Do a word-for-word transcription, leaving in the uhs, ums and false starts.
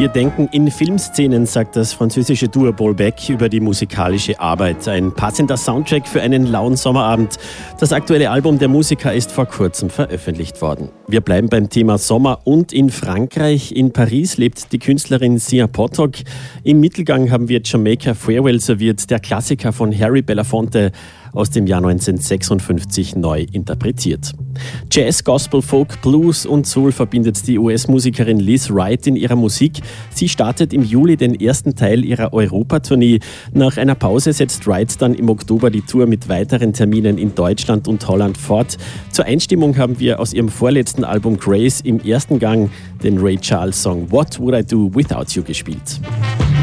Wir denken in Filmszenen, sagt das französische Duo Bolbec über die musikalische Arbeit. Ein passender Soundtrack für einen lauen Sommerabend. Das aktuelle Album der Musiker ist vor kurzem veröffentlicht worden. Wir bleiben beim Thema Sommer und in Frankreich. In Paris lebt die Künstlerin Sia Potok. Im Mittelgang haben wir Jamaica Farewell serviert, der Klassiker von Harry Belafonte aus dem Jahr neunzehnhundertsechsundfünfzig neu interpretiert. Jazz, Gospel, Folk, Blues und Soul verbindet die U S-Musikerin Liz Wright in ihrer Musik. Sie startet im Juli den ersten Teil ihrer Europatournee. Nach einer Pause setzt Wright dann im Oktober die Tour mit weiteren Terminen in Deutschland und Holland fort. Zur Einstimmung haben wir aus ihrem vorletzten Album Grace im ersten Gang den Ray Charles-Song What Would I Do Without You gespielt.